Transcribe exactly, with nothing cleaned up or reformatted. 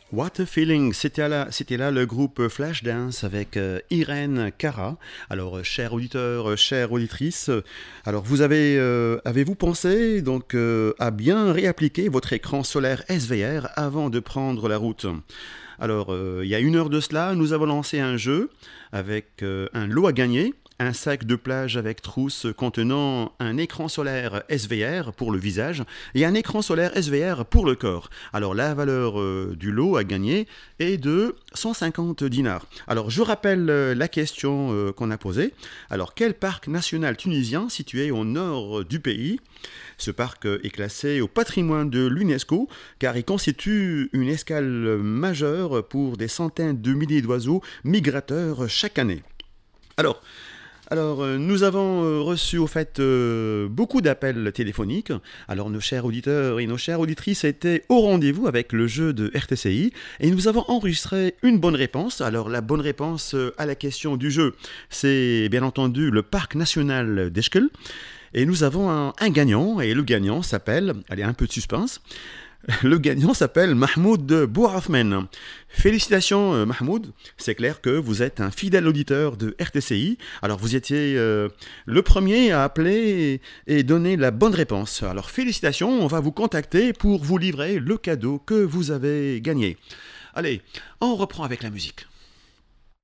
What a Feeling, c'était là, c'était là le groupe Flashdance avec euh, Irène Cara. Alors, euh, chers auditeurs, euh, chères auditrices, euh, alors vous avez, euh, avez-vous pensé donc euh, à bien réappliquer votre écran solaire S V R avant de prendre la route? Alors, euh, il y a une heure de cela, nous avons lancé un jeu avec euh, un lot à gagner. Un sac de plage avec trousse contenant un écran solaire S V R pour le visage et un écran solaire S V R pour le corps. Alors la valeur euh, du lot à gagner est de cent cinquante dinars. Alors je rappelle euh, la question euh, qu'on a posée. Alors quel parc national tunisien situé au nord du pays? Ce parc euh, est classé au patrimoine de l'UNESCO car il constitue une escale majeure pour des centaines de milliers d'oiseaux migrateurs chaque année. Alors, Alors, euh, nous avons euh, reçu au fait euh, beaucoup d'appels téléphoniques. Alors, nos chers auditeurs et nos chères auditrices étaient au rendez-vous avec le jeu de R T C I et nous avons enregistré une bonne réponse. Alors, la bonne réponse euh, à la question du jeu, c'est bien entendu le parc national d'Eshkel. Et nous avons un, un gagnant et le gagnant s'appelle, allez, un peu de suspense. Le gagnant s'appelle Mahmoud Bouafmen. Félicitations euh, Mahmoud, c'est clair que vous êtes un fidèle auditeur de R T C I. Alors vous étiez euh, le premier à appeler et, et donner la bonne réponse. Alors félicitations, on va vous contacter pour vous livrer le cadeau que vous avez gagné. Allez, on reprend avec la musique.